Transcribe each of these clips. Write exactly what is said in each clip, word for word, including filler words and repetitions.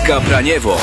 S K Braniewo.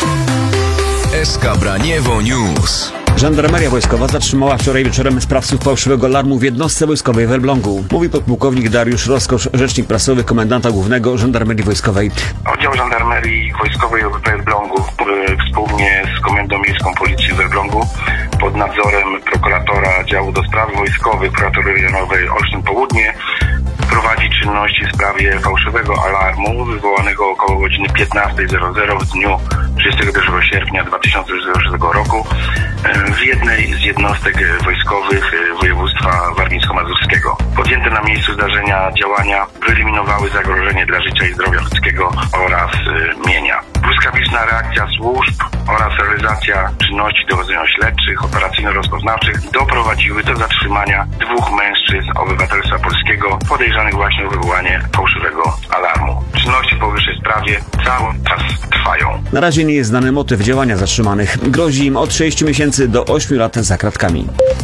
S K Braniewo News. Żandarmeria Wojskowa zatrzymała wczoraj wieczorem sprawców fałszywego alarmu w jednostce wojskowej w Elblągu. Mówi podpułkownik Dariusz Roskosz, rzecznik prasowy komendanta głównego Żandarmerii Wojskowej. Oddział Żandarmerii Wojskowej O B P Elblągu wspólnie z Komendą Miejską Policji w Elblągu pod nadzorem prokuratora działu do spraw wojskowych Prokuratury Rejonowej Olsztyn Południe prowadzi czynności w sprawie fałszywego alarmu wywołanego około godziny piętnastej w dniu trzydziestego pierwszego sierpnia dwa tysiące dwudziestego szóstego roku w jednej z jednostek wojskowych województwa warmińsko-mazurskiego. Podjęte na miejscu zdarzenia działania wyeliminowały zagrożenie dla życia i zdrowia ludzkiego oraz mienia. Błyskawiczna reakcja służb oraz realizacja czynności dowodzeniowo-śledczych, operacyjno-rozpoznawczych doprowadziły do zatrzymania dwóch mężczyzn obywatelstwa polskiego podejrzanych właśnie o wywołanie fałszywego alarmu. Czynności w powyższej sprawie cały czas trwają. Na razie nie jest znany motyw działania zatrzymanych. Grozi im od sześciu miesięcy do ośmiu lat za kratkami.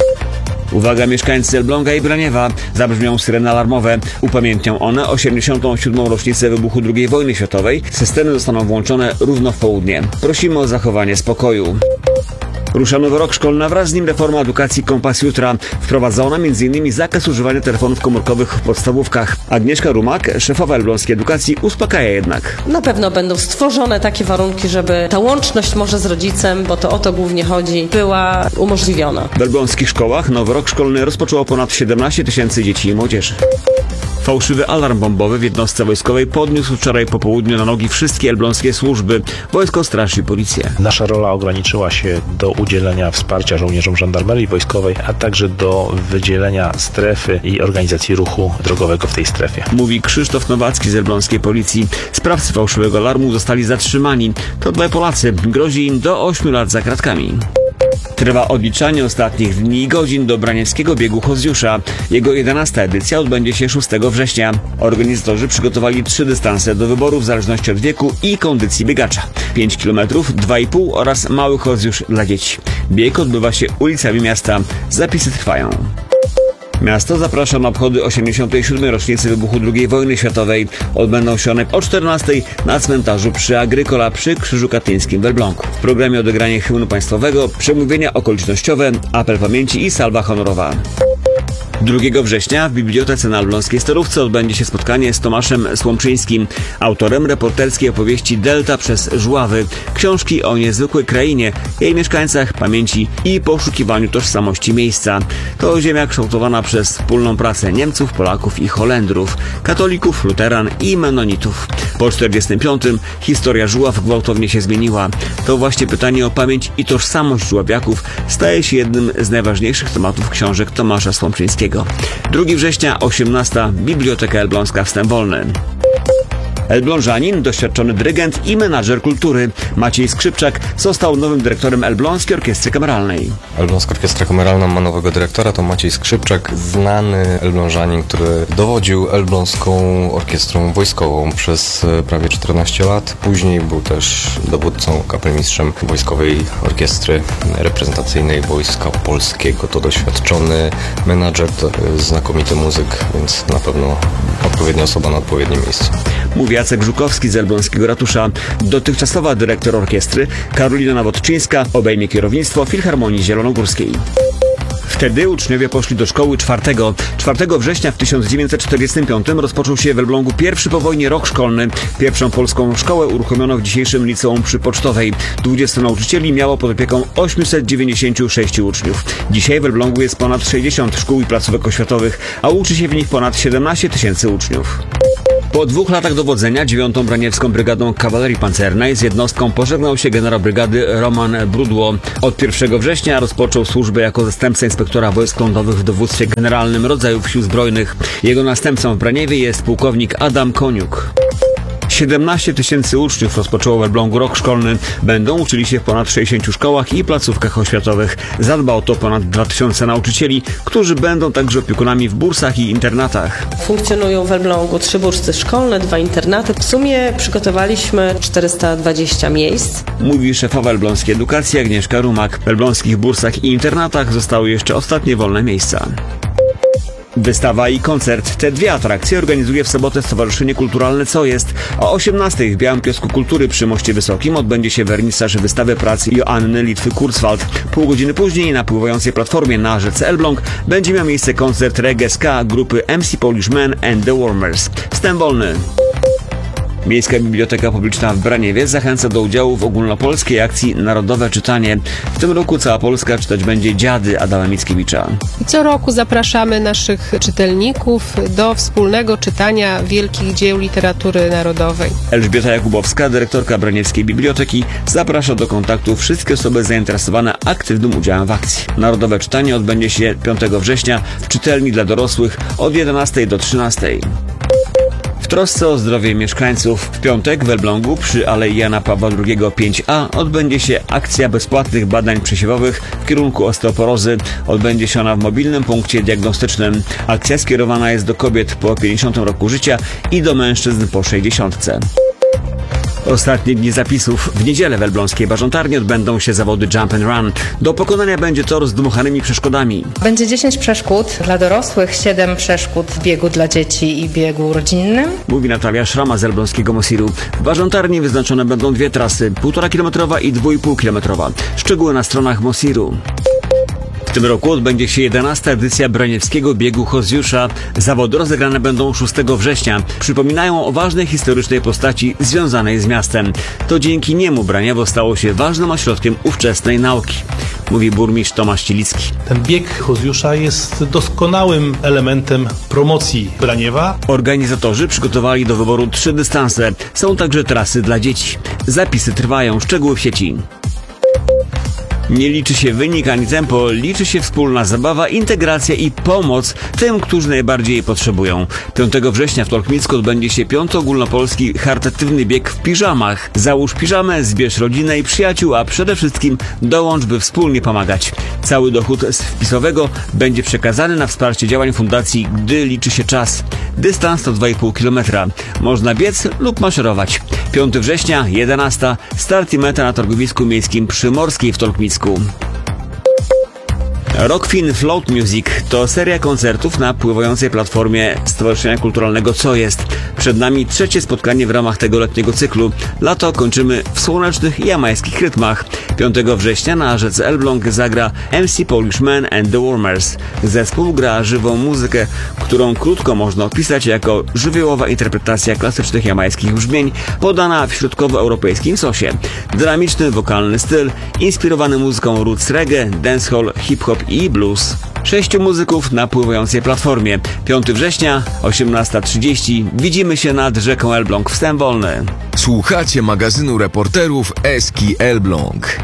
Uwaga, mieszkańcy Elbląga i Braniewa, zabrzmią syreny alarmowe. Upamiętnią one osiemdziesiątą siódmą rocznicę wybuchu drugiej wojny światowej. Systemy zostaną włączone równo w południe. Prosimy o zachowanie spokoju. Rusza nowy rok szkolny, a wraz z nim reforma edukacji Kompas Jutra. Wprowadzono między innymi zakaz używania telefonów komórkowych w podstawówkach. Agnieszka Rumak, szefowa elbląskiej edukacji, uspokaja jednak. Na pewno będą stworzone takie warunki, żeby ta łączność może z rodzicem, bo to o to głównie chodzi, była umożliwiona. W elbląskich szkołach nowy rok szkolny rozpoczęło ponad siedemnaście tysięcy dzieci i młodzieży. Fałszywy alarm bombowy w jednostce wojskowej podniósł wczoraj po południu na nogi wszystkie elbląskie służby, wojsko, straż i policję. Nasza rola ograniczyła się do udzielenia wsparcia żołnierzom żandarmerii wojskowej, a także do wydzielenia strefy i organizacji ruchu drogowego w tej strefie. Mówi Krzysztof Nowacki z elbląskiej policji. Sprawcy fałszywego alarmu zostali zatrzymani. To dwaj Polacy. Grozi im do ośmiu lat za kratkami. Trwa odliczanie ostatnich dni i godzin do braniewskiego biegu Hozjusza. Jego jedenasta edycja odbędzie się szóstego września. Organizatorzy przygotowali trzy dystanse do wyboru w zależności od wieku i kondycji biegacza. pięć kilometrów, dwa i pół oraz mały Hozjusz dla dzieci. Bieg odbywa się ulicami miasta. Zapisy trwają. Miasto zaprasza na obchody osiemdziesiątej siódmej rocznicy wybuchu drugiej wojny światowej. Odbędą się one o czternastej na cmentarzu przy Agrykola przy Krzyżu Katyńskim w Elblągu. W programie odegranie hymnu państwowego, przemówienia okolicznościowe, apel pamięci i salwa honorowa. drugiego września w Bibliotece na Elbląskiej Starówce odbędzie się spotkanie z Tomaszem Słomczyńskim, autorem reporterskiej opowieści Delta przez Żuławy, książki o niezwykłej krainie, jej mieszkańcach, pamięci i poszukiwaniu tożsamości miejsca. To ziemia kształtowana przez wspólną pracę Niemców, Polaków i Holendrów, katolików, luteran i menonitów. Po czterdziestym piątym historia Żuław gwałtownie się zmieniła. To właśnie pytanie o pamięć i tożsamość żuławiaków staje się jednym z najważniejszych tematów książek Tomasza Słomczyńskiego. drugiego września, osiemnasta, Biblioteka Elbląska, wstęp wolny. Elblążanin, doświadczony dyrygent i menadżer kultury Maciej Skrzypczak został nowym dyrektorem Elbląskiej Orkiestry Kameralnej. Elbląska Orkiestra Kameralna ma nowego dyrektora, to Maciej Skrzypczak, znany elblążanin, który dowodził Elbląską Orkiestrą Wojskową przez prawie czternaście lat. Później był też dowódcą, kapelmistrzem Wojskowej Orkiestry Reprezentacyjnej Wojska Polskiego. To doświadczony menadżer, to znakomity muzyk, więc na pewno odpowiednia osoba na odpowiednim miejscu. Mówi Jacek Żukowski z elbląskiego ratusza. Dotychczasowa dyrektor orkiestry Karolina Nawodczyńska obejmie kierownictwo Filharmonii Zielonogórskiej. Wtedy uczniowie poszli do szkoły czwartego. czwartego września w tysiąc dziewięćset czterdziestym piątym rozpoczął się w Elblągu pierwszy po wojnie rok szkolny. Pierwszą polską szkołę uruchomiono w dzisiejszym liceum przy Pocztowej. dwudziestu nauczycieli miało pod opieką osiemset dziewięćdziesięciu sześciu uczniów. Dzisiaj w Elblągu jest ponad sześćdziesiąt szkół i placówek oświatowych, a uczy się w nich ponad siedemnaście tysięcy uczniów. Po dwóch latach dowodzenia dziewiątą Braniewską Brygadą Kawalerii Pancernej z jednostką pożegnał się generał brygady Roman Brudło. Od pierwszego września rozpoczął służbę jako zastępca inspektora wojsk lądowych w dowództwie generalnym rodzajów sił zbrojnych. Jego następcą w Braniewie jest pułkownik Adam Koniuk. siedemnaście tysięcy uczniów rozpoczęło w Elblągu rok szkolny. Będą uczyli się w ponad sześćdziesięciu szkołach i placówkach oświatowych. Zadba o to ponad dwa tysiące nauczycieli, którzy będą także opiekunami w bursach i internatach. Funkcjonują w Elblągu trzy bursy szkolne, dwa internaty. W sumie przygotowaliśmy czterysta dwadzieścia miejsc. Mówi szefowa elbląskiej edukacji Agnieszka Rumak. W elbląskich bursach i internatach zostały jeszcze ostatnie wolne miejsca. Wystawa i koncert. Te dwie atrakcje organizuje w sobotę Stowarzyszenie Kulturalne Co Jest. O osiemnastej w Białym Kiosku Kultury przy Moście Wysokim odbędzie się wernisaż wystawy prac Joanny Litwy-Kurzwald. Pół godziny później na pływającej platformie na rzece Elbląg będzie miał miejsce koncert reggae ska grupy M C Polish Men and the Warmers. Wstęp wolny. Miejska Biblioteka Publiczna w Braniewie zachęca do udziału w ogólnopolskiej akcji Narodowe Czytanie. W tym roku cała Polska czytać będzie Dziady Adama Mickiewicza. Co roku zapraszamy naszych czytelników do wspólnego czytania wielkich dzieł literatury narodowej. Elżbieta Jakubowska, dyrektorka Braniewskiej Biblioteki, zaprasza do kontaktu wszystkie osoby zainteresowane aktywnym udziałem w akcji. Narodowe Czytanie odbędzie się piątego września w czytelni dla dorosłych od jedenastej do trzynastej. W trosce o zdrowie mieszkańców w piątek w Elblągu przy Alei Jana Pawła drugiego pięć A odbędzie się akcja bezpłatnych badań przesiewowych w kierunku osteoporozy. Odbędzie się ona w mobilnym punkcie diagnostycznym. Akcja skierowana jest do kobiet po pięćdziesiątym roku życia i do mężczyzn po sześćdziesiątce. Ostatnie dni zapisów. W niedzielę w elbląskiej Barzątarni odbędą się zawody Jump and Run. Do pokonania będzie tor z dmuchanymi przeszkodami. Będzie dziesięć przeszkód dla dorosłych, siedem przeszkód w biegu dla dzieci i biegu rodzinnym. Mówi Natalia Szrama z elbląskiego Mosiru. W Barzątarni wyznaczone będą dwie trasy, półtora kilometrowa i dwu i pół kilometrowa. Szczegóły na stronach Mosiru. W tym roku odbędzie się jedenasta edycja Braniewskiego Biegu Hozjusza. Zawody rozegrane będą szóstego września. Przypominają o ważnej historycznej postaci związanej z miastem. To dzięki niemu Braniewo stało się ważnym ośrodkiem ówczesnej nauki, mówi burmistrz Tomasz Cielicki. Ten bieg Hozjusza jest doskonałym elementem promocji Braniewa. Organizatorzy przygotowali do wyboru trzy dystanse. Są także trasy dla dzieci. Zapisy trwają, szczegóły w sieci. Nie liczy się wynik ani tempo, liczy się wspólna zabawa, integracja i pomoc tym, którzy najbardziej jej potrzebują. piątego września w Tolkmicku odbędzie się piąty ogólnopolski charytatywny bieg w piżamach. Załóż piżamę, zbierz rodzinę i przyjaciół, a przede wszystkim dołącz, by wspólnie pomagać. Cały dochód z wpisowego będzie przekazany na wsparcie działań fundacji Gdy liczy się czas. Dystans to dwa i pół kilometra. Można biec lub maszerować. piątego września, jedenasta, start i meta na targowisku miejskim Przymorskiej w Tolkmicku. Rockfin Float Music to seria koncertów na pływającej platformie Stowarzyszenia Kulturalnego Co Jest. Przed nami trzecie spotkanie w ramach tego letniego cyklu. Lato kończymy w słonecznych i jamajskich rytmach. piątego września na rzece Elbląg zagra M C Polish Men and the Warmers. Zespół gra żywą muzykę, którą krótko można opisać jako żywiołowa interpretacja klasycznych jamajskich brzmień podana w środkowoeuropejskim sosie. Dynamiczny wokalny styl, inspirowany muzyką roots reggae, dancehall, hip-hop i blues. Sześciu muzyków na pływającej platformie. piątego września, osiemnasta trzydzieści. Widzimy się nad rzeką Elbląg. Wstęp wolny. Słuchacie magazynu reporterów Eski Elbląg.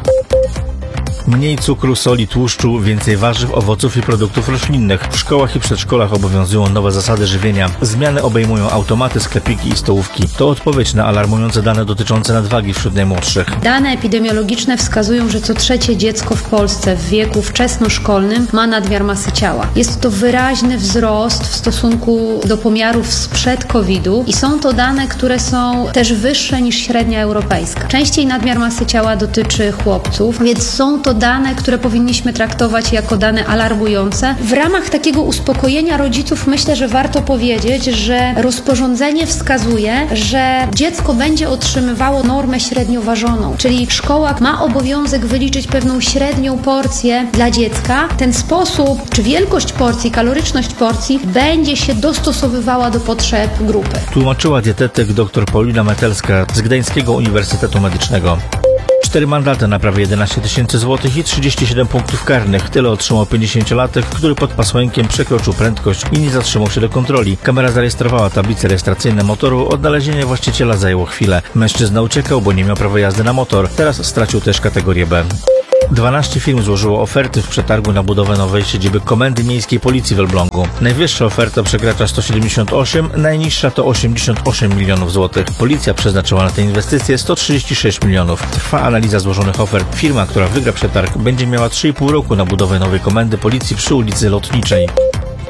Mniej cukru, soli, tłuszczu, więcej warzyw, owoców i produktów roślinnych. W szkołach i przedszkolach obowiązują nowe zasady żywienia. Zmiany obejmują automaty, sklepiki i stołówki. To odpowiedź na alarmujące dane dotyczące nadwagi wśród najmłodszych. Dane epidemiologiczne wskazują, że co trzecie dziecko w Polsce w wieku wczesnoszkolnym ma nadmiar masy ciała. Jest to wyraźny wzrost w stosunku do pomiarów sprzed kowida i są to dane, które są też wyższe niż średnia europejska. Częściej nadmiar masy ciała dotyczy chłopców, więc są to dane, które powinniśmy traktować jako dane alarmujące. W ramach takiego uspokojenia rodziców myślę, że warto powiedzieć, że rozporządzenie wskazuje, że dziecko będzie otrzymywało normę średnio ważoną, czyli szkoła ma obowiązek wyliczyć pewną średnią porcję dla dziecka. Ten sposób, czy wielkość porcji, kaloryczność porcji będzie się dostosowywała do potrzeb grupy. Tłumaczyła dietetyk dr Paulina Metelska z Gdańskiego Uniwersytetu Medycznego. Cztery mandaty na prawie jedenaście tysięcy złotych i trzydzieści siedem punktów karnych. Tyle otrzymał pięćdziesięciolatek, który pod pasłękiem przekroczył prędkość i nie zatrzymał się do kontroli. Kamera zarejestrowała tablice rejestracyjne motoru, odnalezienie właściciela zajęło chwilę. Mężczyzna uciekał, bo nie miał prawa jazdy na motor. Teraz stracił też kategorię B. dwanaście firm złożyło oferty w przetargu na budowę nowej siedziby Komendy Miejskiej Policji w Elblągu. Najwyższa oferta przekracza sto siedemdziesiąt osiem, najniższa to osiemdziesiąt osiem milionów złotych. Policja przeznaczyła na tę inwestycję sto trzydzieści sześć milionów. Trwa analiza złożonych ofert. Firma, która wygra przetarg, będzie miała trzy i pół roku na budowę nowej komendy policji przy ulicy Lotniczej.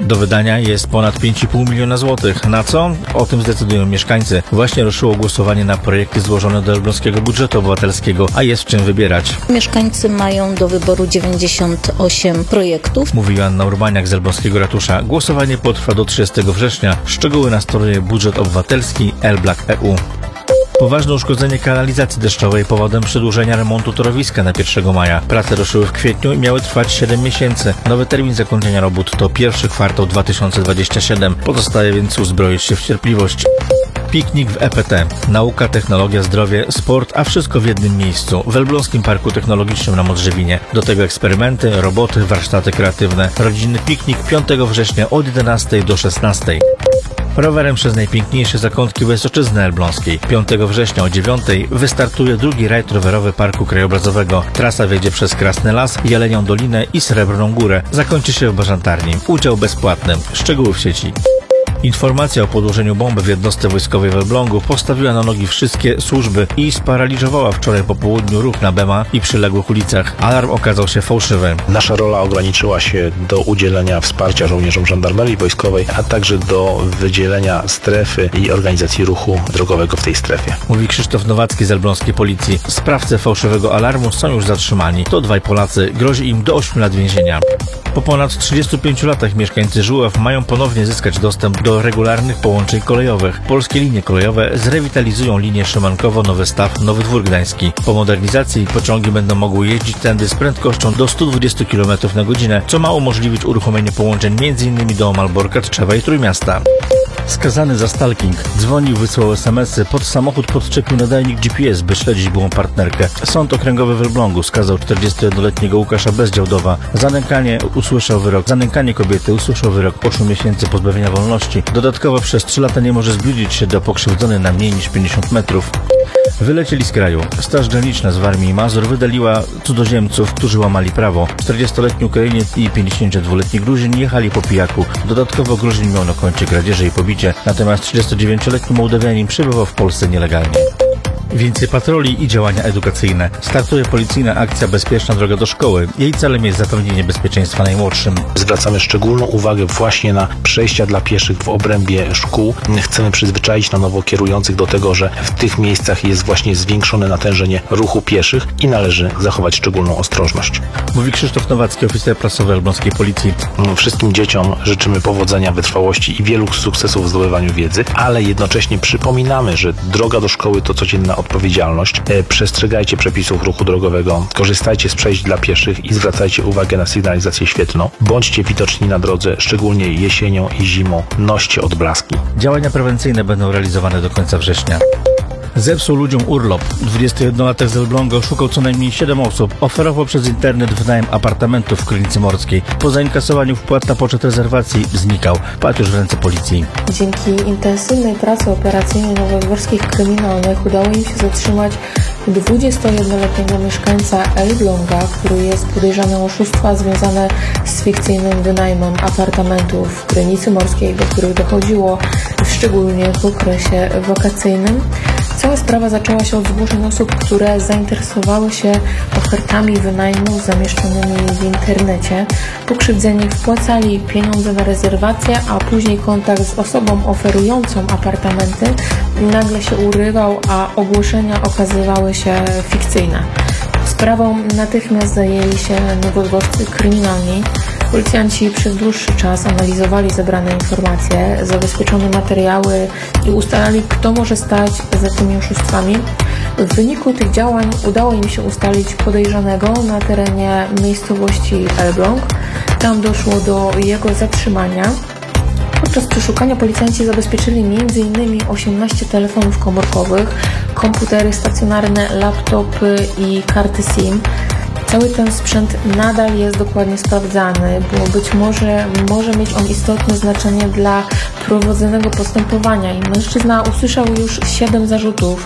Do wydania jest ponad pięć i pół miliona złotych. Na co? O tym zdecydują mieszkańcy. Właśnie ruszyło głosowanie na projekty złożone do elbląskiego budżetu obywatelskiego, a jest w czym wybierać. Mieszkańcy mają do wyboru dziewięćdziesiąt osiem projektów. Mówi Joanna Urbaniak z elbląskiego ratusza. Głosowanie potrwa do trzydziestego września. Szczegóły na stronie Budżet Obywatelski elblak kropka e u. Poważne uszkodzenie kanalizacji deszczowej powodem przedłużenia remontu torowiska na pierwszego maja. Prace ruszyły w kwietniu i miały trwać siedem miesięcy. Nowy termin zakończenia robót to pierwszy kwartał dwa tysiące dwudziesty siódmy. Pozostaje więc uzbroić się w cierpliwość. Piknik w E P T. Nauka, technologia, zdrowie, sport, a wszystko w jednym miejscu. W Elbląskim Parku Technologicznym na Modrzewinie. Do tego eksperymenty, roboty, warsztaty kreatywne. Rodzinny piknik piątego września od jedenastej do szesnastej. Rowerem przez najpiękniejsze zakątki Wysoczyzny Elbląskiej. piątego września o dziewiątej wystartuje drugi rajd rowerowy Parku Krajobrazowego. Trasa wiedzie przez Krasny Las, Jelenią Dolinę i Srebrną Górę. Zakończy się w Bażantarni. Udział bezpłatny. Szczegóły w sieci. Informacja o podłożeniu bomby w jednostce wojskowej w Elblągu postawiła na nogi wszystkie służby i sparaliżowała wczoraj po południu ruch na Bema i przyległych ulicach. Alarm okazał się fałszywy. Nasza rola ograniczyła się do udzielenia wsparcia żołnierzom żandarmerii wojskowej, a także do wydzielenia strefy i organizacji ruchu drogowego w tej strefie. Mówi Krzysztof Nowacki z elbląskiej policji. Sprawcy fałszywego alarmu są już zatrzymani. To dwaj Polacy. Grozi im do ośmiu lat więzienia. Po ponad trzydziestu pięciu latach mieszkańcy Żuław mają ponownie zyskać dostęp do regularnych połączeń kolejowych. Polskie linie kolejowe zrewitalizują linię Szymankowo-Nowy Staw, Nowy Dwór Gdański. Po modernizacji pociągi będą mogły jeździć tędy z prędkością do stu dwudziestu kilometrów na godzinę, co ma umożliwić uruchomienie połączeń między innymi do Malborka, Tczewa i Trójmiasta. Skazany za stalking. Dzwonił, wysłał es em esy, pod samochód podczepił nadajnik G P S, by śledzić byłą partnerkę. Sąd okręgowy w Elblągu skazał czterdziestojednoletniego Łukasza Bezdziałdowa. Za nękanie usłyszał wyrok. Za nękanie kobiety usłyszał wyrok ośmiu miesięcy pozbawienia wolności. Dodatkowo przez trzy lata nie może zbliżyć się do pokrzywdzonej na mniej niż pięćdziesiąt metrów. Wylecieli z kraju. Straż Graniczna z Warmii i Mazur wydaliła cudzoziemców, którzy łamali prawo. czterdziestoletni Ukrainiec i pięćdziesięciodwuletni Gruzin jechali po pijaku. Dodatkowo Gruzin miał na koncie kradzieże i pobicie, natomiast trzydziestodziewięcioletni Mołdawianin przebywał w Polsce nielegalnie. Więcej patroli i działania edukacyjne. Startuje policyjna akcja Bezpieczna droga do szkoły. Jej celem jest zapewnienie bezpieczeństwa najmłodszym. Zwracamy szczególną uwagę właśnie na przejścia dla pieszych w obrębie szkół. Chcemy przyzwyczaić na nowo kierujących do tego, że w tych miejscach jest właśnie zwiększone natężenie ruchu pieszych i należy zachować szczególną ostrożność. Mówi Krzysztof Nowacki, oficer prasowy elbląskiej policji. Wszystkim dzieciom życzymy powodzenia, wytrwałości i wielu sukcesów w zdobywaniu wiedzy, ale jednocześnie przypominamy, że droga do szkoły to codzienna odpowiedzialność. Przestrzegajcie przepisów ruchu drogowego, korzystajcie z przejść dla pieszych i zwracajcie uwagę na sygnalizację świetlną. Bądźcie widoczni na drodze, szczególnie jesienią i zimą. Noście odblaski. Działania prewencyjne będą realizowane do końca września. Zepsuł ludziom urlop. dwudziestojednolatek z Elbląga oszukał co najmniej siedem osób. Oferował przez internet wynajem apartamentów w Krynicy Morskiej. Po zainkasowaniu wpłat na poczet rezerwacji znikał. Padł już w ręce policji. Dzięki intensywnej pracy operacyjnej nowodworskich kryminalnych udało im się zatrzymać dwudziestojednoletniego mieszkańca Elbląga, który jest podejrzany o oszustwa związane z fikcyjnym wynajmem apartamentów w Krynicy Morskiej, do których dochodziło szczególnie w okresie wakacyjnym. Cała sprawa zaczęła się od zgłoszeń osób, które zainteresowały się ofertami wynajmu zamieszczonymi w internecie. Pokrzywdzeni wpłacali pieniądze na rezerwację, a później kontakt z osobą oferującą apartamenty nagle się urywał, a ogłoszenia okazywały się fikcyjne. Sprawą natychmiast zajęli się nowodworscy kryminalni. Policjanci przez dłuższy czas analizowali zebrane informacje, zabezpieczone materiały i ustalali, kto może stać za tymi oszustwami. W wyniku tych działań udało im się ustalić podejrzanego na terenie miejscowości Elbląg. Tam doszło do jego zatrzymania. Podczas przeszukania policjanci zabezpieczyli m.in. osiemnaście telefonów komórkowych, komputery stacjonarne, laptopy i karty SIM. Cały ten sprzęt nadal jest dokładnie sprawdzany, bo być może może mieć on istotne znaczenie dla prowadzonego postępowania i mężczyzna usłyszał już siedem zarzutów.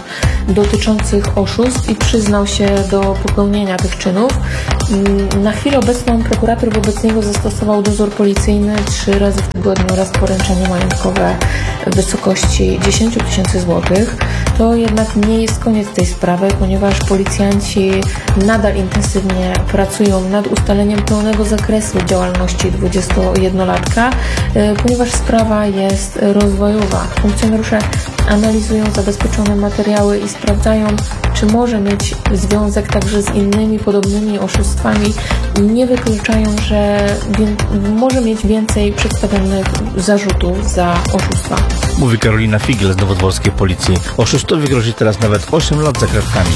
dotyczących oszustw i przyznał się do popełnienia tych czynów. Na chwilę obecną prokurator wobec niego zastosował dozór policyjny trzy razy w tygodniu oraz poręczenie majątkowe w wysokości dziesięć tysięcy złotych. To jednak nie jest koniec tej sprawy, ponieważ policjanci nadal intensywnie pracują nad ustaleniem pełnego zakresu działalności dwudziestojednolatka, ponieważ sprawa jest rozwojowa. Funkcjonariusze analizują zabezpieczone materiały i sprawdzają, czy może mieć związek także z innymi podobnymi oszustwami i nie wykluczają, że może mieć więcej przedstawionych zarzutów za oszustwa. Mówi Karolina Figiel z nowodworskiej policji. Oszustowi grozi teraz nawet osiem lat za kratkami.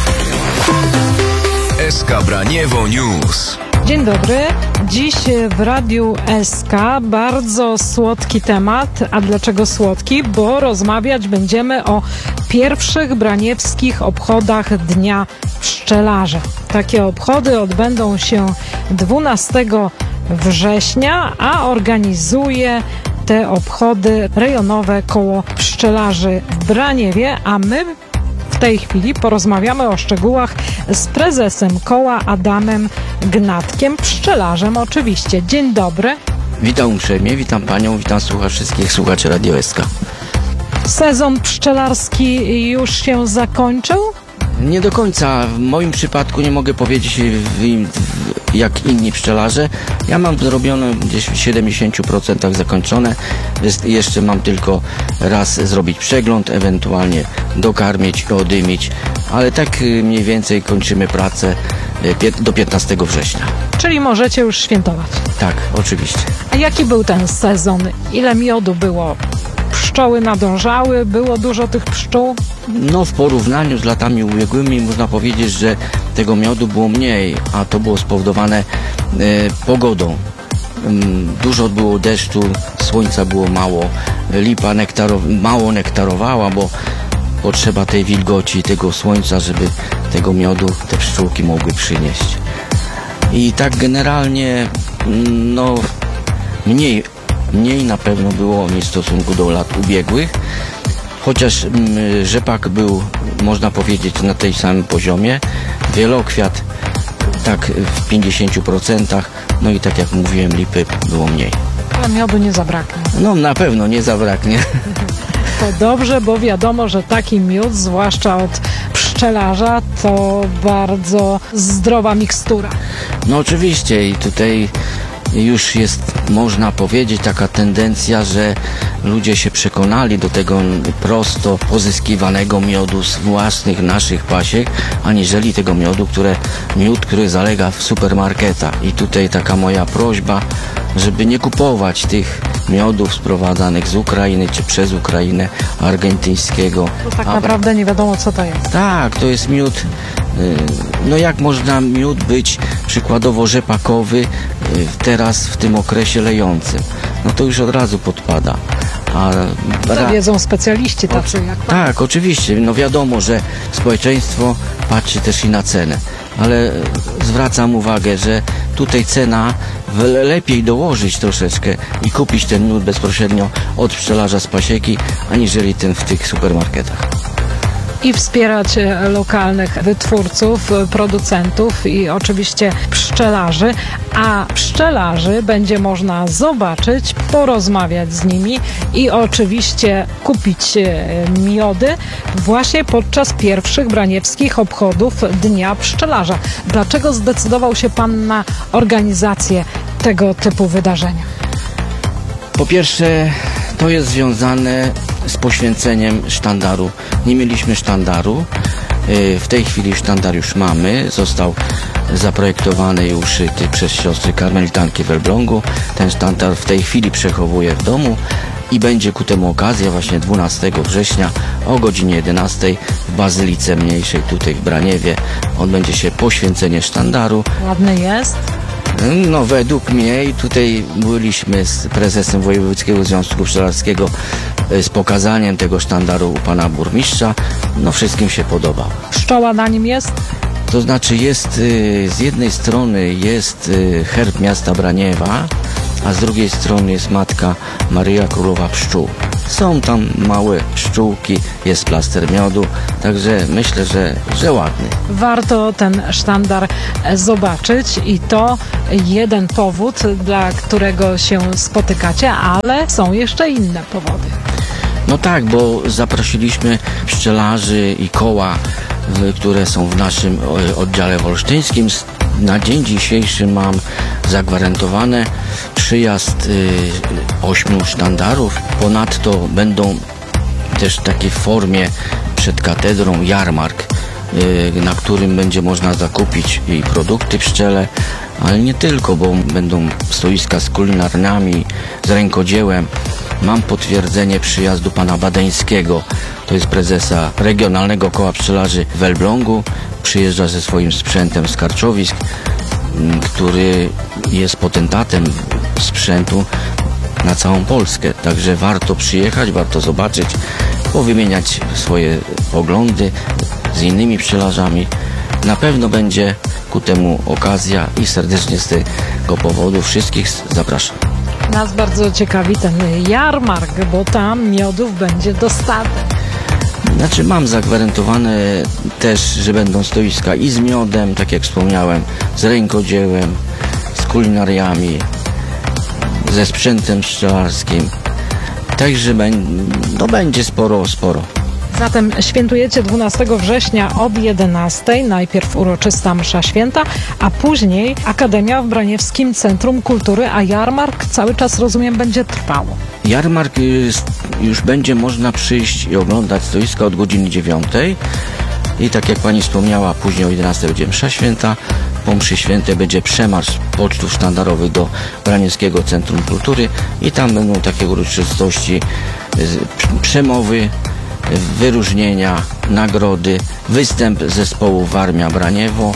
S K Braniewo News. Dzień dobry. Dziś w Radiu S K bardzo słodki temat. A dlaczego słodki? Bo rozmawiać będziemy o pierwszych braniewskich obchodach Dnia Pszczelarza. Takie obchody odbędą się dwunastego września, a organizuje te obchody rejonowe koło pszczelarzy w Braniewie, a my w tej chwili porozmawiamy o szczegółach z prezesem koła Adamem Gnatkiem, pszczelarzem oczywiście. Dzień dobry. Witam uprzejmie, witam panią, witam słuchaczy, wszystkich słuchaczy Radio S K. Sezon pszczelarski już się zakończył? Nie do końca. W moim przypadku nie mogę powiedzieć jak inni pszczelarze. Ja mam zrobione gdzieś w siedemdziesięciu procentach zakończone. Jeszcze mam tylko raz zrobić przegląd, ewentualnie dokarmić, odymić, ale tak mniej więcej kończymy pracę do piętnastego września. Czyli możecie już świętować? Tak, oczywiście. A jaki był ten sezon? Ile miodu było? Pszczoły nadążały? Było dużo tych pszczół? No w porównaniu z latami ubiegłymi można powiedzieć, że tego miodu było mniej, a to było spowodowane e, pogodą. Dużo było deszczu, słońca było mało, lipa nektarow- mało nektarowała, bo potrzeba tej wilgoci, tego słońca, żeby tego miodu te pszczółki mogły przynieść. I tak generalnie no mniej, mniej na pewno było niż w stosunku do lat ubiegłych, chociaż m, rzepak był, można powiedzieć, na tej samym poziomie, wielokwiat tak w pięćdziesięciu procentach, no i tak jak mówiłem, lipy było mniej. Ale miodu nie zabraknie. No na pewno nie zabraknie. To dobrze, bo wiadomo, że taki miód, zwłaszcza od pszczelarza, to bardzo zdrowa mikstura. No oczywiście i tutaj już jest, można powiedzieć, taka tendencja, że ludzie się przekonali do tego prosto pozyskiwanego miodu z własnych naszych pasiek, aniżeli tego miodu, które, miód, który zalega w supermarketach. I tutaj taka moja prośba, żeby nie kupować tych miodów sprowadzanych z Ukrainy, czy przez Ukrainę, argentyńskiego. To tak naprawdę nie wiadomo, co to jest. Tak, to jest miód. No jak można miód być przykładowo rzepakowy teraz w tym okresie lejącym? No to już od razu podpada. A to wiedzą specjaliści tacy jak pan. Tak, oczywiście. No wiadomo, że społeczeństwo patrzy też i na cenę. Ale zwracam uwagę, że tutaj cena lepiej dołożyć troszeczkę i kupić ten miód bezpośrednio od pszczelarza z pasieki, aniżeli ten w tych supermarketach. I wspierać lokalnych wytwórców, producentów i oczywiście pszczelarzy, a pszczelarzy będzie można zobaczyć, porozmawiać z nimi i oczywiście kupić miody właśnie podczas pierwszych braniewskich obchodów Dnia Pszczelarza. Dlaczego zdecydował się pan na organizację tego typu wydarzenia? Po pierwsze, to jest związane z poświęceniem sztandaru. Nie mieliśmy sztandaru. W tej chwili sztandar już mamy. Został zaprojektowany i uszyty przez siostry karmelitanki w Elblągu. Ten sztandar w tej chwili przechowuję w domu i będzie ku temu okazja właśnie dwunastego września o godzinie jedenastej w Bazylice Mniejszej tutaj w Braniewie. Odbędzie się poświęcenie sztandaru. Ładny jest. No według mnie i tutaj byliśmy z prezesem Wojewódzkiego Związku Pszczelarskiego z pokazaniem tego sztandaru u pana burmistrza. No wszystkim się podoba. Pszczoła na nim jest? To znaczy jest, z jednej strony jest herb miasta Braniewa, a z drugiej strony jest Matka Maryja Królowa Pszczół. Są tam małe pszczółki, jest plaster miodu, także myślę, że, że ładny. Warto ten sztandar zobaczyć i to jeden powód, dla którego się spotykacie, ale są jeszcze inne powody. No tak, bo zaprosiliśmy pszczelarzy i koła, które są w naszym oddziale olsztyńskim. Na dzień dzisiejszy mam zagwarantowane przyjazd ośmiu sztandarów. Ponadto będą też w takiej formie przed katedrą jarmark, na którym będzie można zakupić i produkty pszczele, ale nie tylko, bo będą stoiska z kulinarniami, z rękodziełem. Mam potwierdzenie przyjazdu pana Badeńskiego, to jest prezesa Regionalnego Koła Pszczelarzy w Elblągu. Przyjeżdża ze swoim sprzętem z Karczowisk, który jest potentatem sprzętu na całą Polskę. Także warto przyjechać, warto zobaczyć, powymieniać swoje poglądy z innymi pszczelarzami. Na pewno będzie ku temu okazja i serdecznie z tego powodu wszystkich zapraszam. Nas bardzo ciekawi ten jarmark, bo tam miodów będzie dostatek. Znaczy mam zagwarantowane też, że będą stoiska i z miodem, tak jak wspomniałem, z rękodziełem, z kulinariami, ze sprzętem pszczelarskim. Także no, będzie sporo, sporo. Zatem świętujecie dwunastego września od jedenastej, najpierw uroczysta msza święta, a później Akademia w Braniewskim Centrum Kultury, a jarmark cały czas, rozumiem, będzie trwał. Jarmark już, już będzie można przyjść i oglądać stoiska od godziny dziewiątej i tak jak pani wspomniała, później o jedenastej będzie msza święta. Po mszy świętej będzie przemarsz pocztów sztandarowych do Braniewskiego Centrum Kultury i tam będą takie uroczystości, przemowy, wyróżnienia, nagrody, występ zespołu Warmia Braniewo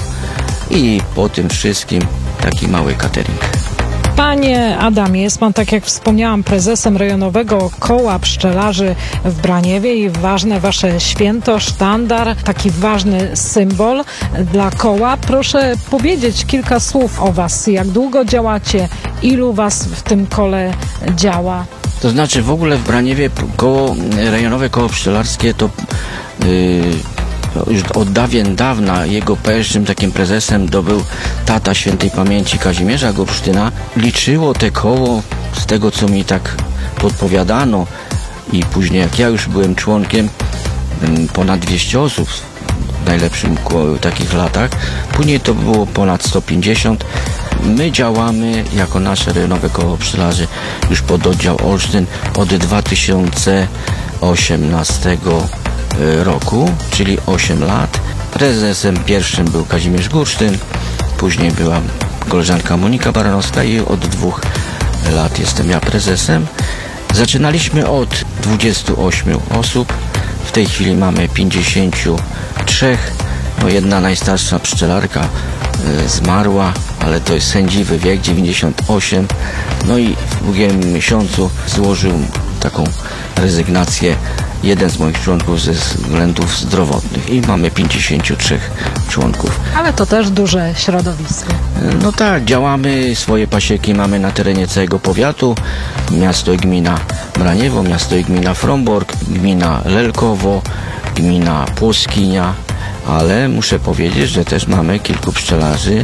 i po tym wszystkim taki mały catering. Panie Adamie, jest pan, tak jak wspomniałam, prezesem Rejonowego Koła Pszczelarzy w Braniewie i ważne wasze święto, sztandar, taki ważny symbol dla koła. Proszę powiedzieć kilka słów o was. Jak długo działacie? Ilu was w tym kole działa? To znaczy w ogóle w Braniewie koło, rejonowe koło pszczelarskie to yy, już od dawien dawna jego pierwszym takim prezesem to był tata świętej pamięci Kazimierza Gorsztyna. Liczyło te koło, z tego co mi tak podpowiadano i później jak ja już byłem członkiem, ponad dwieście osób w najlepszym takich latach. Później to było ponad sto pięćdziesiąt. My działamy jako nasze rejonowe koło pszczelarzy już pod oddział Olsztyn od dwa tysiące osiemnastego roku, czyli osiem lat. Prezesem pierwszym był Kazimierz Gorsztyn, później była koleżanka Monika Baranowska i od dwóch lat jestem ja prezesem. Zaczynaliśmy od dwudziestu ośmiu osób, w tej chwili mamy pięćdziesięciu trzech. No jedna najstarsza pszczelarka y, zmarła, ale to jest sędziwy wiek, dziewięćdziesiąt osiem. No i w ubiegłym miesiącu złożył taką rezygnację jeden z moich członków ze względów zdrowotnych i mamy pięćdziesięciu trzech członków. Ale to też duże środowisko. No tak, działamy, swoje pasieki mamy na terenie całego powiatu, miasto i gmina Braniewo, miasto i gmina Frombork, gmina Lelkowo, gmina Płoskinia, ale muszę powiedzieć, że też mamy kilku pszczelarzy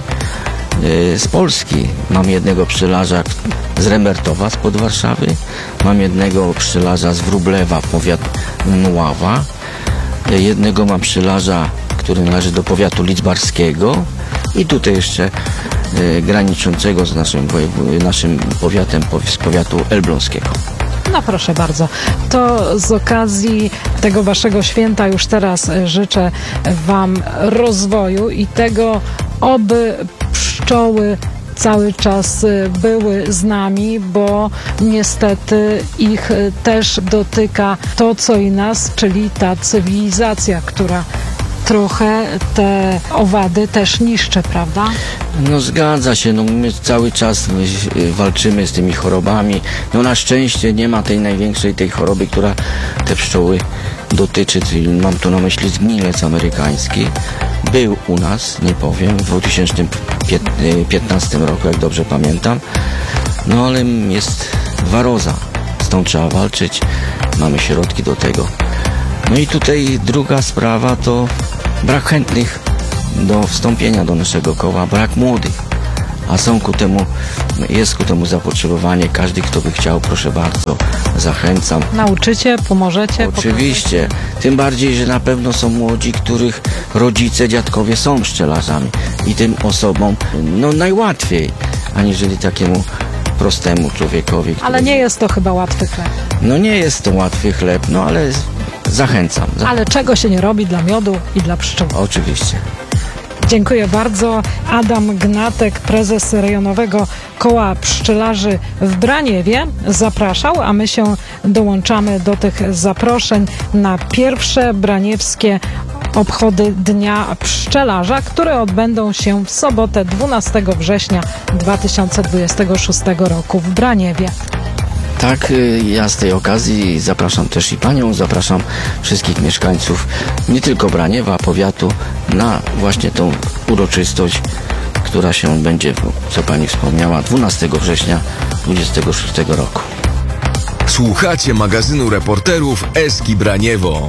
z Polski. Mam jednego pszczelarza z Rembertowa, spod Warszawy. Mam jednego pszczelarza z Wróblewa, powiat Mława. Jednego mam pszczelarza, który należy do powiatu lidzbarskiego. I tutaj jeszcze e, graniczącego z naszym, naszym powiatem, z powiatu elbląskiego. No proszę bardzo, to z okazji tego waszego święta już teraz życzę wam rozwoju i tego, oby pszczoły cały czas były z nami, bo niestety ich też dotyka to, co i nas, czyli ta cywilizacja, która trochę te owady też niszczy, prawda? No zgadza się, no my cały czas walczymy z tymi chorobami. No na szczęście nie ma tej największej tej choroby, która te pszczoły dotyczy, czyli mam tu na myśli zgnilec amerykański. Był u nas, nie powiem, w dwa tysiące piętnastym roku, jak dobrze pamiętam. No ale jest waroza. z tą trzeba walczyć. Mamy środki do tego. No i tutaj druga sprawa to brak chętnych do wstąpienia do naszego koła, brak młodych. A są ku temu, jest ku temu zapotrzebowanie. Każdy, kto by chciał, proszę bardzo, zachęcam. Nauczycie, pomożecie? Oczywiście. Pokażecie? Tym bardziej, że na pewno są młodzi, których rodzice, dziadkowie są pszczelarzami. I tym osobom no najłatwiej, aniżeli takiemu prostemu człowiekowi. Ale nie jest to chyba łatwy chleb. No nie jest to łatwy chleb, no ale zachęcam. Ale czego się nie robi dla miodu i dla pszczół? Oczywiście. Dziękuję bardzo. Adam Gnatek, prezes rejonowego koła pszczelarzy w Braniewie, zapraszał, a my się dołączamy do tych zaproszeń na pierwsze braniewskie obchody Dnia Pszczelarza, które odbędą się w sobotę dwunastego września dwa tysiące dwudziestego szóstego roku w Braniewie. Tak, ja z tej okazji zapraszam też i panią, zapraszam wszystkich mieszkańców nie tylko Braniewa, powiatu na właśnie tą uroczystość, która się będzie, co pani wspomniała, dwunastego września dwudziestego szóstego roku. Słuchacie magazynu reporterów Eski Braniewo.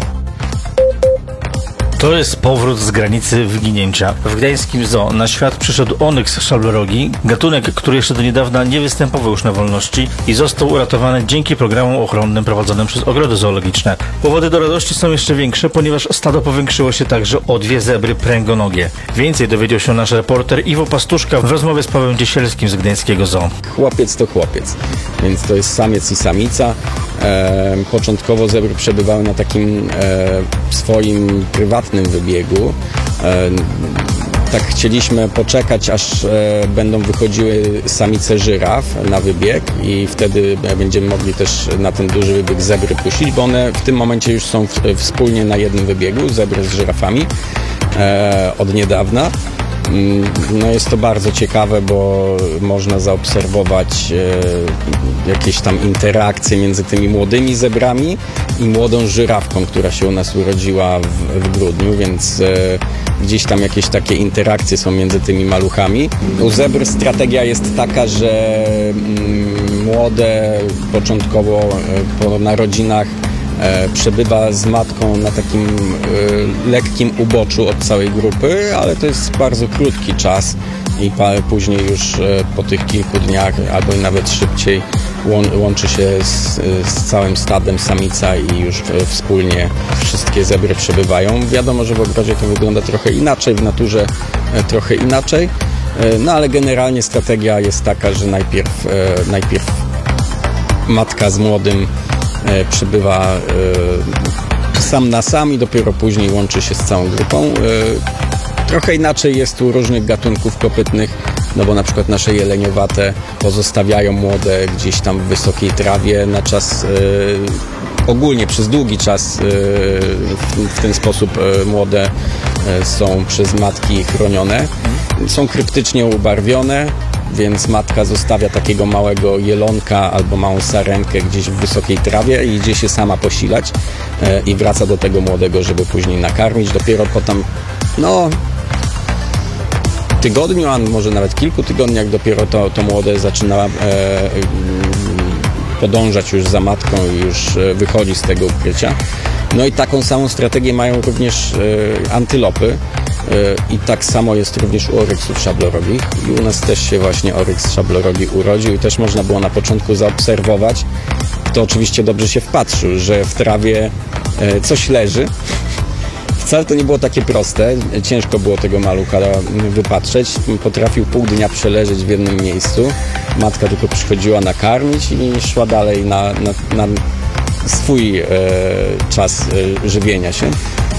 To jest powrót z granicy wyginięcia. W gdańskim zoo na świat przyszedł onyks szablorogi, gatunek, który jeszcze do niedawna nie występował już na wolności i został uratowany dzięki programom ochronnym prowadzonym przez ogrody zoologiczne. Powody do radości są jeszcze większe, ponieważ stado powiększyło się także o dwie zebry pręgonogie. Więcej dowiedział się nasz reporter Iwo Pastuszka w rozmowie z Pawłem Dziesielskim z gdańskiego zoo. Chłopiec to chłopiec, więc to jest samiec i samica. E, początkowo zebry przebywały na takim e, swoim prywatnym wybiegu. E, tak chcieliśmy poczekać, aż e, będą wychodziły samice żyraf na wybieg i wtedy będziemy mogli też na ten duży wybieg zebry puścić, bo one w tym momencie już są w, wspólnie na jednym wybiegu, zebry z żyrafami e, od niedawna. No jest to bardzo ciekawe, bo można zaobserwować e, jakieś tam interakcje między tymi młodymi zebrami i młodą żyrafką, która się u nas urodziła w, w grudniu, więc e, gdzieś tam jakieś takie interakcje są między tymi maluchami. U zebr strategia jest taka, że mm, młode początkowo e, po narodzinach E, przebywa z matką na takim e, lekkim uboczu od całej grupy, ale to jest bardzo krótki czas i pa, później już e, po tych kilku dniach albo nawet szybciej łą, łączy się z, z całym stadem samica i już e, wspólnie wszystkie zebry przebywają. Wiadomo, że w ogrodzie to wygląda trochę inaczej, w naturze e, trochę inaczej, e, no ale generalnie strategia jest taka, że najpierw, e, najpierw matka z młodym przybywa e, sam na sam i dopiero później łączy się z całą grupą. E, trochę inaczej jest u różnych gatunków kopytnych, no bo na przykład nasze jeleniowate pozostawiają młode gdzieś tam w wysokiej trawie na czas, e, ogólnie przez długi czas e, w, w ten sposób e, młode e, są przez matki chronione. Są kryptycznie ubarwione, więc matka zostawia takiego małego jelonka albo małą sarenkę gdzieś w wysokiej trawie i idzie się sama posilać e, i wraca do tego młodego, żeby później nakarmić. Dopiero po tam, no, tygodniu, a może nawet kilku tygodniach dopiero to, to młode zaczyna e, e, podążać już za matką i już e, wychodzi z tego ukrycia. No i taką samą strategię mają również e, antylopy. I tak samo jest również u oryksów szablorogich. I u nas też się właśnie oryks szablorogi urodził i też można było na początku zaobserwować. To oczywiście dobrze się wpatrzył, że w trawie coś leży. Wcale to nie było takie proste. Ciężko było tego malucha wypatrzeć. Potrafił pół dnia przeleżeć w jednym miejscu. Matka tylko przychodziła nakarmić i szła dalej na, na, na swój e, czas e, żywienia się.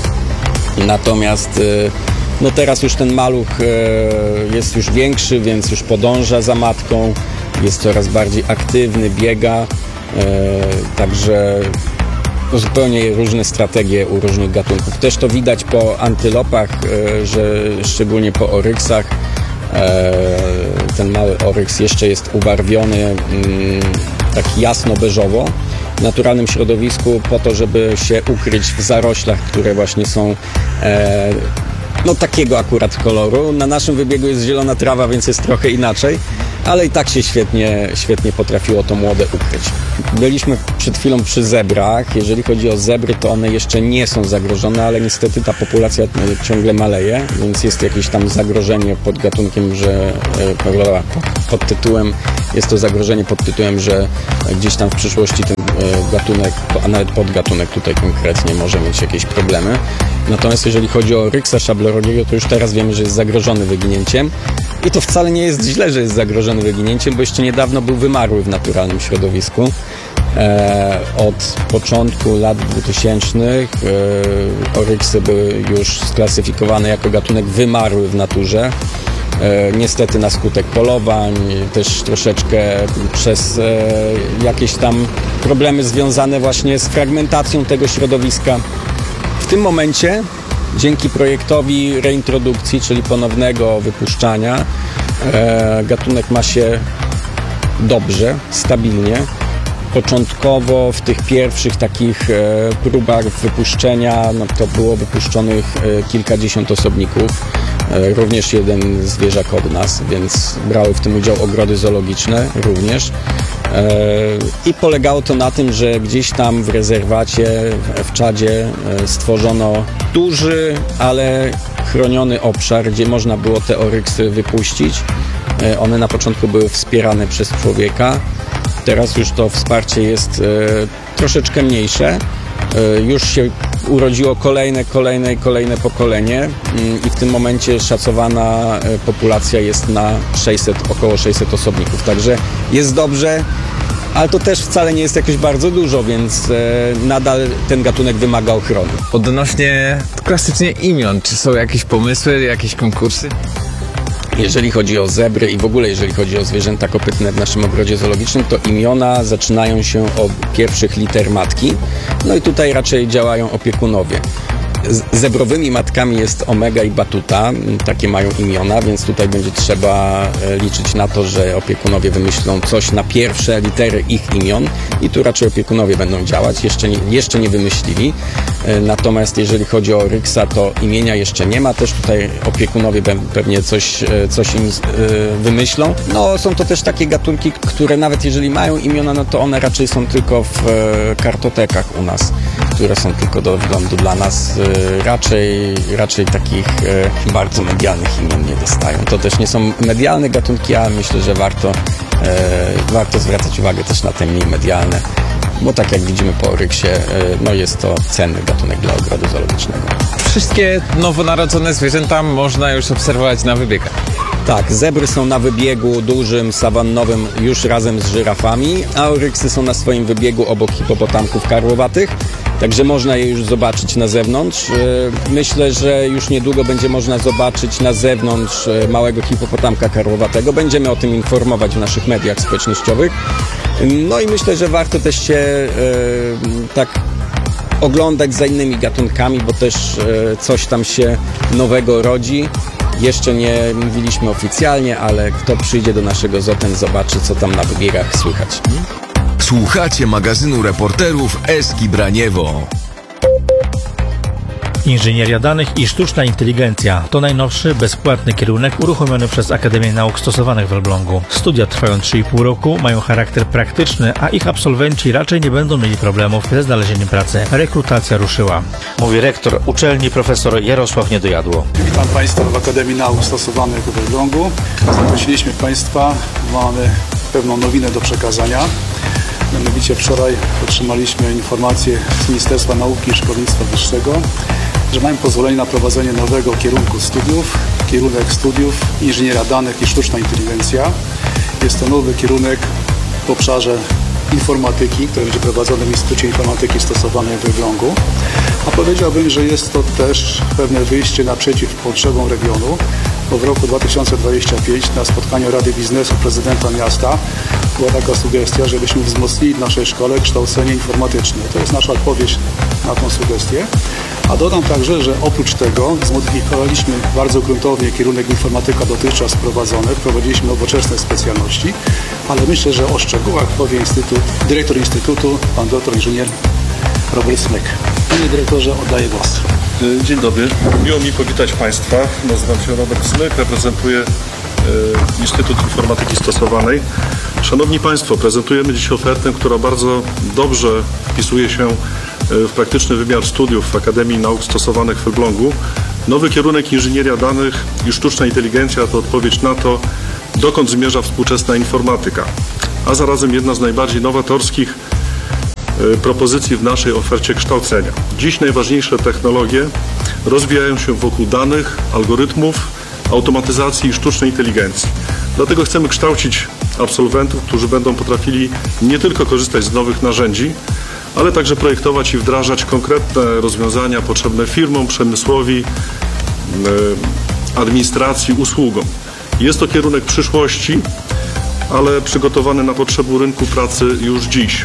Natomiast no teraz już ten maluch jest już większy, więc już podąża za matką, jest coraz bardziej aktywny, biega, także zupełnie różne strategie u różnych gatunków. Też to widać po antylopach, że szczególnie po oryksach ten mały oryks jeszcze jest ubarwiony tak jasno-beżowo w naturalnym środowisku po to, żeby się ukryć w zaroślach, które właśnie są e, no takiego akurat koloru. Na naszym wybiegu jest zielona trawa, więc jest trochę inaczej, ale i tak się świetnie, świetnie potrafiło to młode ukryć. Byliśmy przed chwilą przy zebrach. Jeżeli chodzi o zebry, to one jeszcze nie są zagrożone, ale niestety ta populacja ciągle maleje, więc jest jakieś tam zagrożenie pod gatunkiem, że pod tytułem, jest to zagrożenie pod tytułem, że gdzieś tam w przyszłości ten gatunek, a nawet podgatunek tutaj konkretnie może mieć jakieś problemy. Natomiast jeżeli chodzi o ryksa szablorogiego, to już teraz wiemy, że jest zagrożony wyginięciem i to wcale nie jest źle, że jest zagrożony wyginięciem, bo jeszcze niedawno był wymarły w naturalnym środowisku. E, od początku lat dwutysięcznych e, oryksy były już sklasyfikowane jako gatunek wymarły w naturze. E, niestety na skutek polowań, też troszeczkę przez e, jakieś tam problemy związane właśnie z fragmentacją tego środowiska. W tym momencie, dzięki projektowi reintrodukcji, czyli ponownego wypuszczania, e, gatunek ma się dobrze, stabilnie. Początkowo w tych pierwszych takich e, próbach wypuszczenia no, to było wypuszczonych e, kilkadziesiąt osobników, e, również jeden zwierzak od nas, więc brały w tym udział ogrody zoologiczne również. E, I polegało to na tym, że gdzieś tam w rezerwacie, w Czadzie e, stworzono duży, ale chroniony obszar, gdzie można było te oryksy wypuścić. E, one na początku były wspierane przez człowieka. Teraz już to wsparcie jest e, troszeczkę mniejsze. E, już się urodziło kolejne, kolejne i kolejne pokolenie e, i w tym momencie szacowana e, populacja jest na sześćset, około sześćset osobników. Także jest dobrze, ale to też wcale nie jest jakoś bardzo dużo, więc e, nadal ten gatunek wymaga ochrony. Odnośnie klasycznie imion, czy są jakieś pomysły, jakieś konkursy? Jeżeli chodzi o zebry i w ogóle jeżeli chodzi o zwierzęta kopytne w naszym ogrodzie zoologicznym, to imiona zaczynają się od pierwszych liter matki, no i tutaj raczej działają opiekunowie. Z zebrowymi matkami jest Omega i Batuta, takie mają imiona, więc tutaj będzie trzeba liczyć na to, że opiekunowie wymyślą coś na pierwsze litery ich imion i tu raczej opiekunowie będą działać, jeszcze nie, jeszcze nie wymyślili. Natomiast jeżeli chodzi o ryksa, to imienia jeszcze nie ma, też tutaj opiekunowie pewnie coś, coś im wymyślą. No są to też takie gatunki, które nawet jeżeli mają imiona, no to one raczej są tylko w kartotekach u nas, które są tylko do wglądu dla nas. Raczej, raczej takich e, bardzo medialnych imion nie dostają. To też nie są medialne gatunki, ale myślę, że warto, e, warto zwracać uwagę też na te mniej medialne, bo tak jak widzimy po ryksie, e, no jest to cenny gatunek dla ogrodu zoologicznego. Wszystkie nowonarodzone zwierzęta można już obserwować na wybiegach. Tak, zebry są na wybiegu dużym, sawannowym już razem z żyrafami, a oryksy są na swoim wybiegu obok hipopotamków karłowatych. Także można je już zobaczyć na zewnątrz. Myślę, że już niedługo będzie można zobaczyć na zewnątrz małego hipopotamka karłowatego. Będziemy o tym informować w naszych mediach społecznościowych. No i myślę, że warto też się e, tak oglądać za innymi gatunkami, bo też e, coś tam się nowego rodzi. Jeszcze nie mówiliśmy oficjalnie, ale kto przyjdzie do naszego zoo, ten zobaczy, co tam na wybiegach słychać. Słuchacie magazynu reporterów Eski Braniewo. Inżynieria danych i sztuczna inteligencja to najnowszy, bezpłatny kierunek uruchomiony przez Akademię Nauk Stosowanych w Elblągu. Studia trwają trzy i pół roku, mają charakter praktyczny, a ich absolwenci raczej nie będą mieli problemów ze znalezieniem pracy. Rekrutacja ruszyła. Mówi rektor uczelni profesor Jarosław Niedojadło. Witam Państwa w Akademii Nauk Stosowanych w Elblągu. Zaprosiliśmy Państwa, mamy pewną nowinę do przekazania. Mianowicie wczoraj otrzymaliśmy informację z Ministerstwa Nauki i Szkolnictwa Wyższego, że mają pozwolenie na prowadzenie nowego kierunku studiów, kierunek studiów Inżynieria Danych i Sztuczna Inteligencja. Jest to nowy kierunek w obszarze informatyki, który będzie prowadzony w Instytucie Informatyki Stosowanej w Elblągu. A powiedziałbym, że jest to też pewne wyjście naprzeciw potrzebom regionu, bo w roku dwa tysiące dwudziestym piątym na spotkaniu Rady Biznesu prezydenta miasta była taka sugestia, żebyśmy wzmocnili w naszej szkole kształcenie informatyczne. To jest nasza odpowiedź na tą sugestię. A dodam także, że oprócz tego zmodyfikowaliśmy bardzo gruntownie kierunek informatyka dotychczas prowadzony, wprowadziliśmy nowoczesne specjalności, ale myślę, że o szczegółach powie instytut, dyrektor Instytutu, pan doktor inżynier Robert Smyk. Panie dyrektorze, oddaję głos. Dzień dobry. Miło mi powitać Państwa. Nazywam się Robert Smyk, reprezentuję Instytut Informatyki Stosowanej. Szanowni Państwo, prezentujemy dziś ofertę, która bardzo dobrze wpisuje się w praktyczny wymiar studiów w Akademii Nauk Stosowanych w Elblągu. Nowy kierunek inżynieria danych i sztuczna inteligencja to odpowiedź na to, dokąd zmierza współczesna informatyka, a zarazem jedna z najbardziej nowatorskich propozycji w naszej ofercie kształcenia. Dziś najważniejsze technologie rozwijają się wokół danych, algorytmów, automatyzacji i sztucznej inteligencji. Dlatego chcemy kształcić absolwentów, którzy będą potrafili nie tylko korzystać z nowych narzędzi, ale także projektować i wdrażać konkretne rozwiązania potrzebne firmom, przemysłowi, administracji, usługom. Jest to kierunek przyszłości, ale przygotowany na potrzeby rynku pracy już dziś.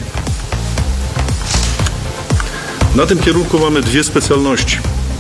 Na tym kierunku mamy dwie specjalności.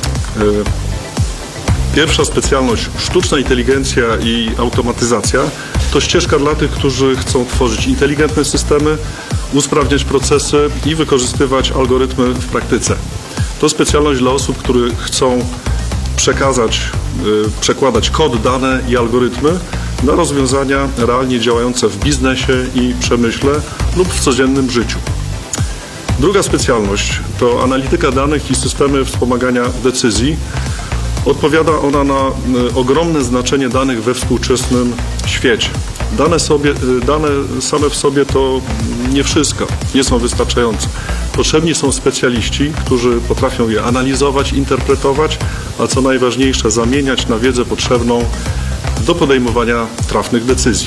Pierwsza specjalność sztuczna inteligencja i automatyzacja to ścieżka dla tych, którzy chcą tworzyć inteligentne systemy, usprawniać procesy i wykorzystywać algorytmy w praktyce. To specjalność dla osób, które chcą przekazać, przekładać kod, dane i algorytmy na rozwiązania realnie działające w biznesie i przemyśle lub w codziennym życiu. Druga specjalność to analityka danych i systemy wspomagania decyzji. Odpowiada ona na ogromne znaczenie danych we współczesnym świecie. Dane, sobie, dane same w sobie to nie wszystko, nie są wystarczające. Potrzebni są specjaliści, którzy potrafią je analizować, interpretować, a co najważniejsze, zamieniać na wiedzę potrzebną do podejmowania trafnych decyzji.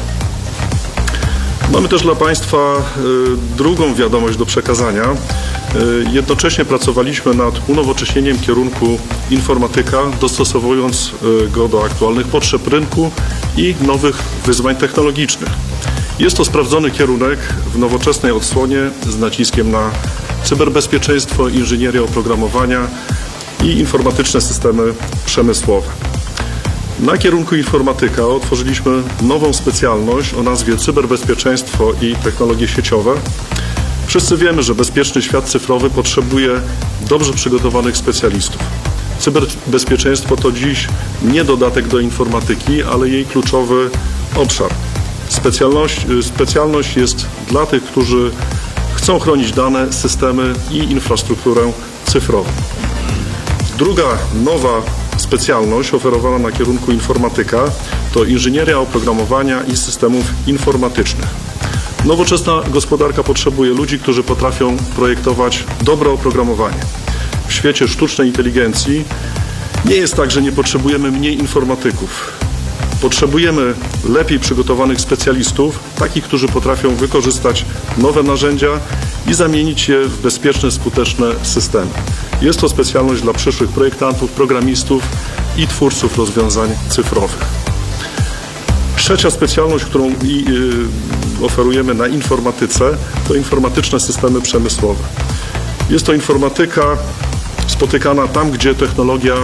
Mamy też dla Państwa drugą wiadomość do przekazania. Jednocześnie pracowaliśmy nad unowocześnieniem kierunku informatyka, dostosowując go do aktualnych potrzeb rynku i nowych wyzwań technologicznych. Jest to sprawdzony kierunek w nowoczesnej odsłonie z naciskiem na cyberbezpieczeństwo, inżynierię oprogramowania i informatyczne systemy przemysłowe. Na kierunku informatyka otworzyliśmy nową specjalność o nazwie cyberbezpieczeństwo i technologie sieciowe. Wszyscy wiemy, że bezpieczny świat cyfrowy potrzebuje dobrze przygotowanych specjalistów. Cyberbezpieczeństwo to dziś nie dodatek do informatyki, ale jej kluczowy obszar. Specjalność, specjalność jest dla tych, którzy chcą chronić dane, systemy i infrastrukturę cyfrową. Druga nowa specjalność oferowana na kierunku informatyka to inżynieria oprogramowania i systemów informatycznych. Nowoczesna gospodarka potrzebuje ludzi, którzy potrafią projektować dobre oprogramowanie. W świecie sztucznej inteligencji nie jest tak, że nie potrzebujemy mniej informatyków. Potrzebujemy lepiej przygotowanych specjalistów, takich, którzy potrafią wykorzystać nowe narzędzia i zamienić je w bezpieczne, skuteczne systemy. Jest to specjalność dla przyszłych projektantów, programistów i twórców rozwiązań cyfrowych. Trzecia specjalność, którą i, y, oferujemy na informatyce, to informatyczne systemy przemysłowe. Jest to informatyka spotykana tam, gdzie technologia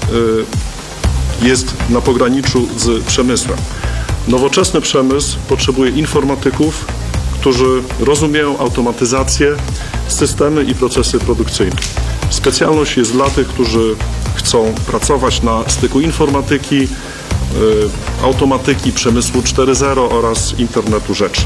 y, jest na pograniczu z przemysłem. Nowoczesny przemysł potrzebuje informatyków, którzy rozumieją automatyzację, systemy i procesy produkcyjne. Specjalność jest dla tych, którzy chcą pracować na styku informatyki, automatyki, przemysłu cztery zero oraz internetu rzeczy.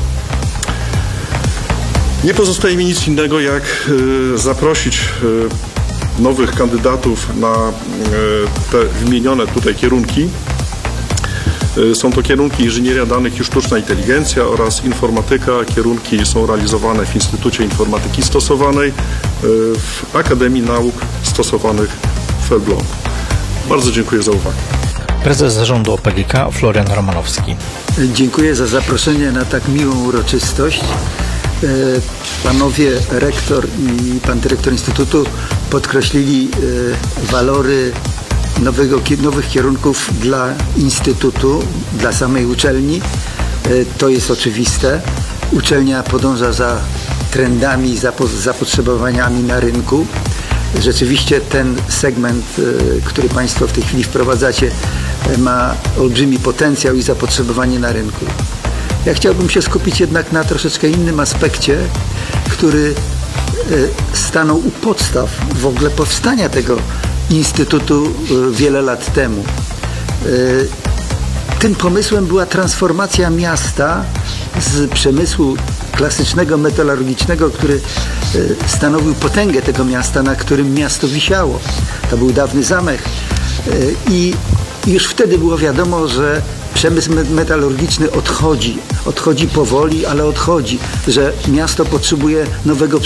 Nie pozostaje mi nic innego, jak zaprosić nowych kandydatów na te wymienione tutaj kierunki. Są to kierunki inżynieria danych i sztuczna inteligencja oraz informatyka. Kierunki są realizowane w Instytucie Informatyki Stosowanej w Akademii Nauk Stosowanych w Elblągu. Bardzo dziękuję za uwagę. Prezes Zarządu O P G K Florian Romanowski. Dziękuję za zaproszenie na tak miłą uroczystość. Panowie rektor i pan dyrektor Instytutu podkreślili walory nowego, nowych kierunków dla Instytutu, dla samej uczelni. To jest oczywiste. Uczelnia podąża za trendami, za zapotrzebowaniami na rynku. Rzeczywiście ten segment, który Państwo w tej chwili wprowadzacie, ma olbrzymi potencjał i zapotrzebowanie na rynku. Ja chciałbym się skupić jednak na troszeczkę innym aspekcie, który stanął u podstaw w ogóle powstania tego Instytutu wiele lat temu. tym pomysłem była transformacja miasta z przemysłu klasycznego, metalurgicznego, który stanowił potęgę tego miasta, na którym miasto wisiało. To był dawny zamek i już wtedy było wiadomo, że przemysł metalurgiczny odchodzi. Odchodzi powoli, ale odchodzi, że miasto potrzebuje nowego